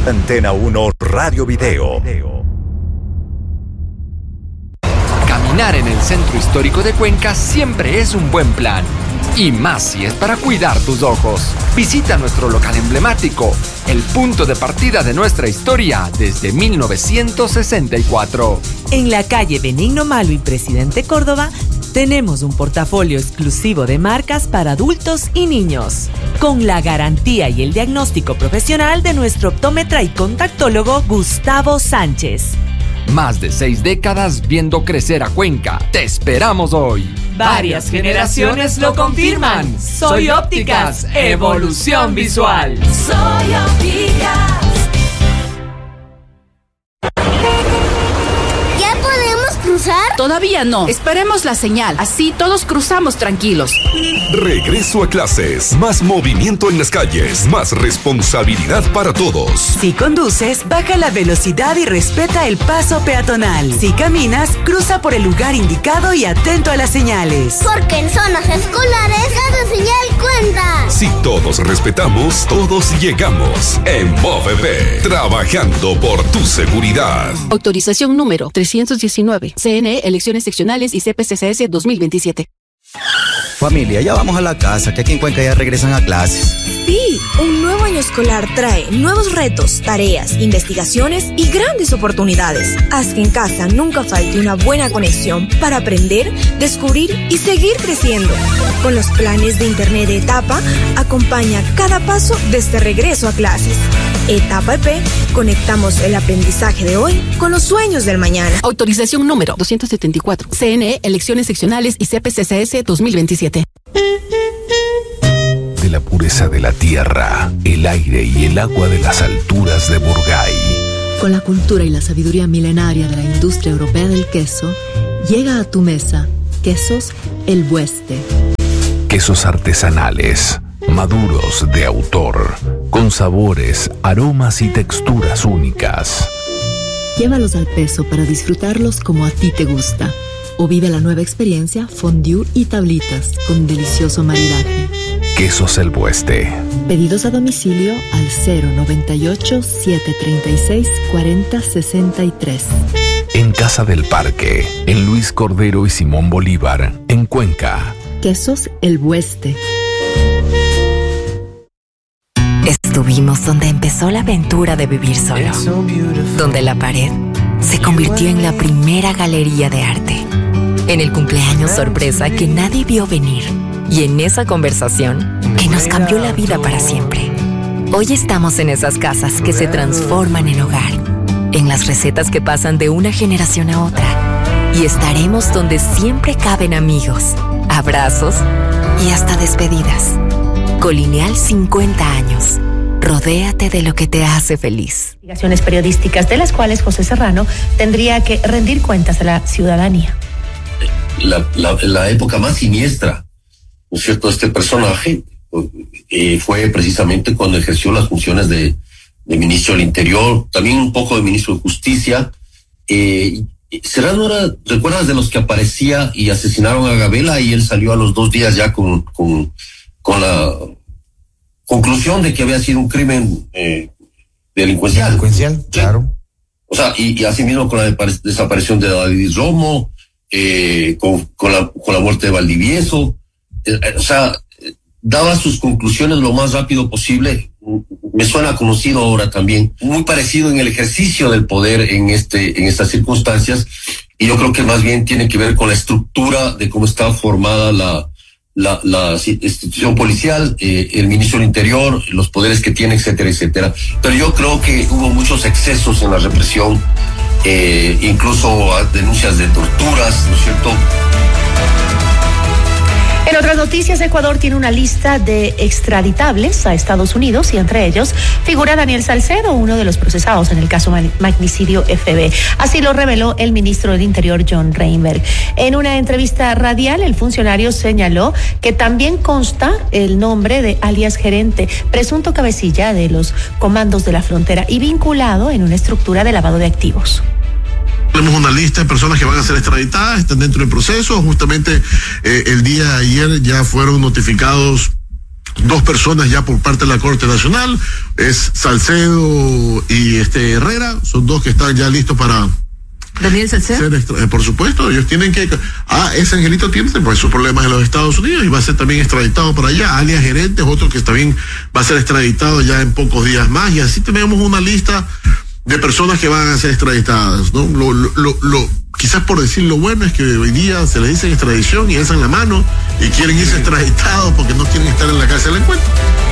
Antena 1 Radio Video. Caminar en el centro histórico de Cuenca siempre es un buen plan. Y más si es para cuidar tus ojos. Visita nuestro local emblemático, el punto de partida de nuestra historia desde 1964. En la calle Benigno Malo y Presidente Córdoba, tenemos un portafolio exclusivo de marcas para adultos y niños, con la garantía y el diagnóstico profesional de nuestro optómetra y contactólogo Gustavo Sánchez. Más de 6 décadas viendo crecer a Cuenca. Te esperamos hoy. Varias generaciones lo confirman. Soy Ópticas, evolución visual. Soy Ópticas. ¿Ya podemos cruzar? Todavía no. Esperemos la señal. Así todos cruzamos tranquilos. Regreso a clases. Más movimiento en las calles. Más responsabilidad para todos. Si conduces, baja la velocidad y respeta el paso peatonal. Si caminas, cruza por el lugar indicado y atento a las señales. Porque en zonas escolares cada señal cuenta. Si todos respetamos, todos llegamos. En MOVEP, trabajando por tu seguridad. Autorización número 319. CNE, elecciones seccionales y CPCCS 2027. Familia, ya vamos a la casa, que aquí en Cuenca ya regresan a clases. Sí, un nuevo año escolar trae nuevos retos, tareas, investigaciones y grandes oportunidades. Haz que en casa nunca falte una buena conexión para aprender, descubrir y seguir creciendo. Con los planes de Internet de Etapa, acompaña cada paso de este regreso a clases. Etapa EP, conectamos el aprendizaje de hoy con los sueños del mañana. Autorización número 274. CNE, elecciones seccionales y CPCCS 2027. De la pureza de la tierra, el aire y el agua de las alturas de Burgay. Con la cultura y la sabiduría milenaria de la industria europea del queso, llega a tu mesa Quesos El Bueste. Quesos artesanales, maduros de autor, con sabores, aromas y texturas únicas. Llévalos al peso para disfrutarlos como a ti te gusta. O vive la nueva experiencia fondue y tablitas con delicioso maridaje. Quesos El Bueste. Pedidos a domicilio al 098-736-4063. En Casa del Parque, en Luis Cordero y Simón Bolívar, en Cuenca. Quesos El Bueste. Estuvimos donde empezó la aventura de vivir solo. Donde la pared se convirtió en la primera galería de arte. En el cumpleaños sorpresa que nadie vio venir. Y en esa conversación que nos cambió la vida para siempre. Hoy estamos en esas casas que se transforman en hogar. En las recetas que pasan de una generación a otra. Y estaremos donde siempre caben amigos, abrazos y hasta despedidas. Colineal 50 años. Rodéate de lo que te hace feliz. Investigaciones periodísticas de las cuales José Serrano tendría que rendir cuentas a la ciudadanía. La época más siniestra, ¿no es cierto?, este personaje fue precisamente cuando ejerció las funciones de ministro del Interior, también un poco de ministro de Justicia. Serrano era, ¿recuerdas de los que aparecía y asesinaron a Gabela y él salió a los 2 días ya con la conclusión de que había sido un crimen delincuencial? Delincuencial, claro. O sea, y asimismo con la desaparición de David Romo, con la muerte de Valdivieso, o sea, daba sus conclusiones lo más rápido posible. Me suena conocido ahora también, muy parecido en el ejercicio del poder en estas circunstancias, y yo creo que más bien tiene que ver con la estructura de cómo está formada la institución policial, el ministro del Interior, los poderes que tiene, etcétera, etcétera. Pero yo creo que hubo muchos excesos en la represión, incluso denuncias de torturas, ¿no es cierto? En otras noticias, Ecuador tiene una lista de extraditables a Estados Unidos y entre ellos figura Daniel Salcedo, uno de los procesados en el caso magnicidio FB. Así lo reveló el ministro del Interior, John Reinberg. En una entrevista radial, el funcionario señaló que también consta el nombre de alias gerente, presunto cabecilla de los comandos de la frontera y vinculado en una estructura de lavado de activos. Tenemos una lista de personas que van a ser extraditadas, están dentro del proceso. Justamente el día de ayer ya fueron notificados 2 personas ya por parte de la Corte Nacional, es Salcedo y Herrera, son 2 que están ya listos para... Daniel Salcedo. Por supuesto, ellos tienen que... ese Angelito tiene pues sus problemas en los Estados Unidos y va a ser también extraditado para allá. Alias Gerente es otro que también va a ser extraditado ya en pocos días más, y así tenemos una lista de personas que van a ser extraditadas, ¿no? Quizás por decir lo bueno es que hoy día se les dice extradición y alzan la mano y quieren irse extraditados porque no quieren estar en la cárcel del encuentro.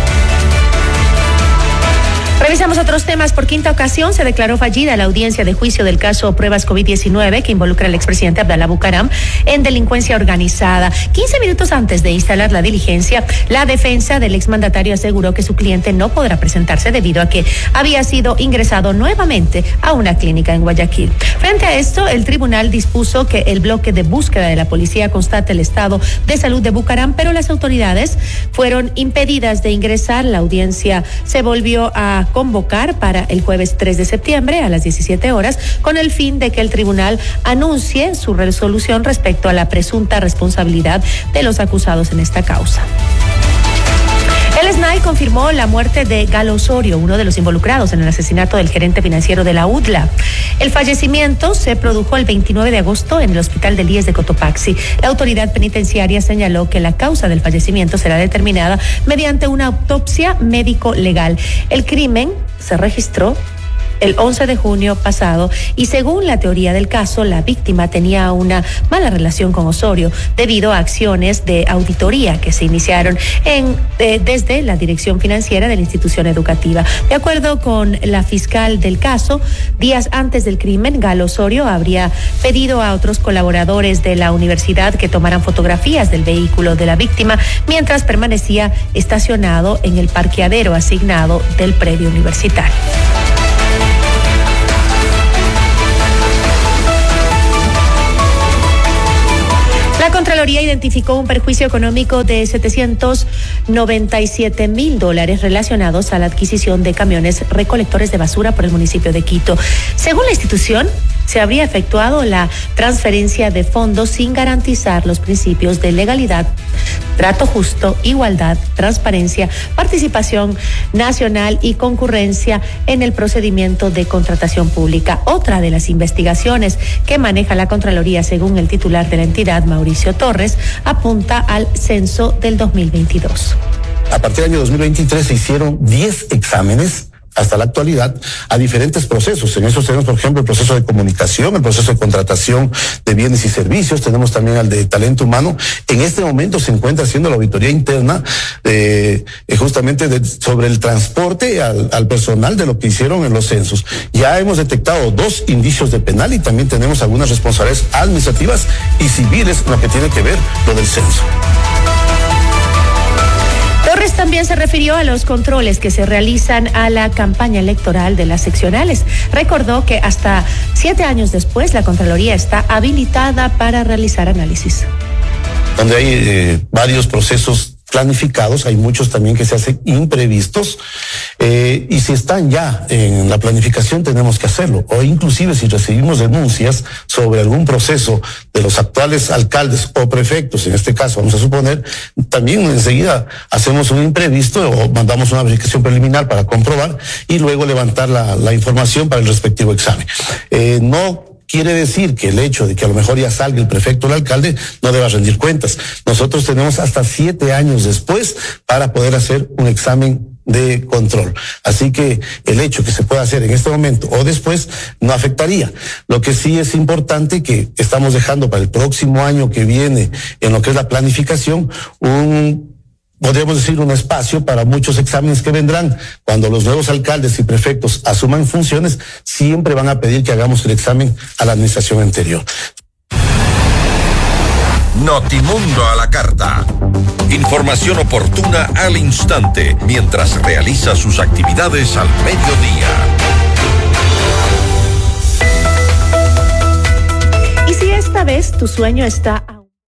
Revisamos otros temas. Por quinta ocasión se declaró fallida la audiencia de juicio del caso Pruebas COVID-19 que involucra al expresidente Abdalá Bucaram en delincuencia organizada. 15 minutos antes de instalar la diligencia, la defensa del exmandatario aseguró que su cliente no podrá presentarse debido a que había sido ingresado nuevamente a una clínica en Guayaquil. Frente a esto, el tribunal dispuso que el bloque de búsqueda de la policía constate el estado de salud de Bucaram, pero las autoridades fueron impedidas de ingresar. La audiencia se volvió a convocar para el jueves 3 de septiembre a las 17 horas con el fin de que el tribunal anuncie su resolución respecto a la presunta responsabilidad de los acusados en esta causa. El SNAI confirmó la muerte de Galo Osorio, uno de los involucrados en el asesinato del gerente financiero de la UDLA. El fallecimiento se produjo el 29 de agosto en el Hospital del IES de Cotopaxi. La autoridad penitenciaria señaló que la causa del fallecimiento será determinada mediante una autopsia médico-legal. El crimen se registró el 11 de junio pasado y según la teoría del caso, la víctima tenía una mala relación con Osorio debido a acciones de auditoría que se iniciaron desde la dirección financiera de la institución educativa. De acuerdo con la fiscal del caso, días antes del crimen, Galo Osorio habría pedido a otros colaboradores de la universidad que tomaran fotografías del vehículo de la víctima mientras permanecía estacionado en el parqueadero asignado del predio universitario. La Contraloría identificó un perjuicio económico de $797,000 relacionados a la adquisición de camiones recolectores de basura por el municipio de Quito. Según la institución, se habría efectuado la transferencia de fondos sin garantizar los principios de legalidad, trato justo, igualdad, transparencia, participación nacional y concurrencia en el procedimiento de contratación pública. Otra de las investigaciones que maneja la Contraloría, según el titular de la entidad, Mauricio Torres, apunta al censo del 2022. A partir del año 2023 se hicieron 10 exámenes hasta la actualidad a diferentes procesos. En esos tenemos, por ejemplo, el proceso de comunicación, el proceso de contratación de bienes y servicios, tenemos también al de talento humano. En este momento se encuentra haciendo la auditoría interna justamente sobre el transporte al personal de lo que hicieron en los censos. Ya hemos detectado 2 indicios de penal y también tenemos algunas responsabilidades administrativas y civiles en lo que tiene que ver lo del censo. Torres también se refirió a los controles que se realizan a la campaña electoral de las seccionales. Recordó que hasta 7 años después la Contraloría está habilitada para realizar análisis. Donde hay varios procesos planificados, hay muchos también que se hacen imprevistos, y si están ya en la planificación tenemos que hacerlo, o inclusive si recibimos denuncias sobre algún proceso de los actuales alcaldes o prefectos, en este caso vamos a suponer, también enseguida hacemos un imprevisto o mandamos una verificación preliminar para comprobar y luego levantar la información para el respectivo examen. No quiere decir que el hecho de que a lo mejor ya salga el prefecto o el alcalde no deba rendir cuentas. Nosotros tenemos hasta 7 años después para poder hacer un examen de control. Así que el hecho que se pueda hacer en este momento o después no afectaría. Lo que sí es importante que estamos dejando para el próximo año que viene en lo que es la planificación podríamos decir un espacio para muchos exámenes que vendrán. Cuando los nuevos alcaldes y prefectos asuman funciones, siempre van a pedir que hagamos el examen a la administración anterior. Notimundo a la carta. Información oportuna al instante mientras realiza sus actividades al mediodía. Y si esta vez tu sueño está...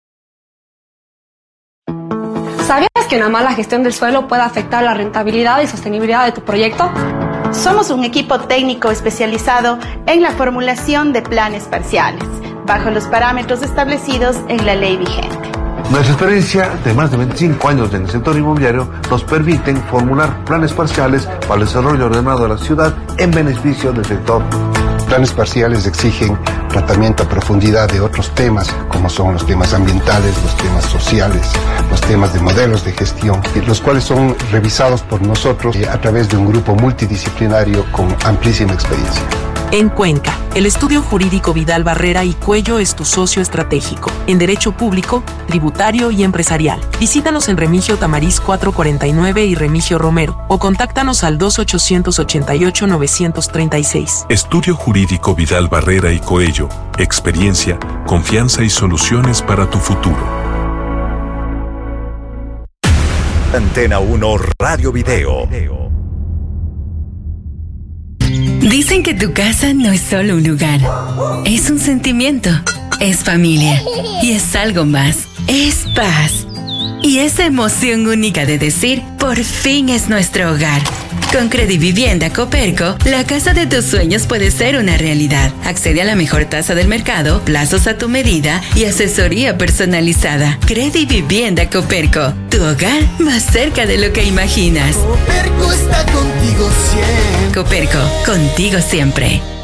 ¿Sabías que una mala gestión del suelo puede afectar la rentabilidad y sostenibilidad de tu proyecto? Somos un equipo técnico especializado en la formulación de planes parciales, bajo los parámetros establecidos en la ley vigente. Nuestra experiencia de más de 25 años en el sector inmobiliario nos permiten formular planes parciales para el desarrollo ordenado de la ciudad en beneficio del sector. Planes parciales exigen tratamiento a profundidad de otros temas, como son los temas ambientales, los temas sociales, los temas de modelos de gestión, los cuales son revisados por nosotros a través de un grupo multidisciplinario con amplísima experiencia. En Cuenca, el estudio jurídico Vidal Barrera y Cuello es tu socio estratégico en derecho público, tributario y empresarial. Visítanos en Remigio Tamariz 449 y Remigio Romero o contáctanos al 2888-936. Estudio jurídico Vidal Barrera y Coello. Experiencia, confianza y soluciones para tu futuro. Antena 1 Radio Video. Dicen que tu casa no es solo un lugar, es un sentimiento, es familia y es algo más, es paz. Y esa emoción única de decir, por fin es nuestro hogar. Con Credivivienda Coperco, la casa de tus sueños puede ser una realidad. Accede a la mejor tasa del mercado, plazos a tu medida y asesoría personalizada. Credivivienda Coperco, tu hogar más cerca de lo que imaginas. Coperco está contigo siempre. Coperco, contigo siempre.